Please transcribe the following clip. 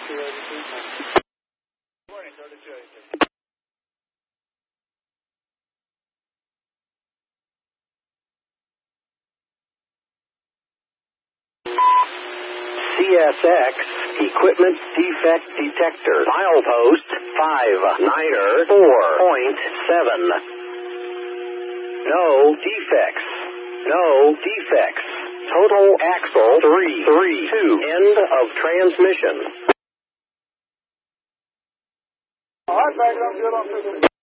Morning, 3282. CSX Equipment Defect Detector. Milepost 594.7. No defects. No defects. Total axle 332. End of transmission. All right, back it up good on 15.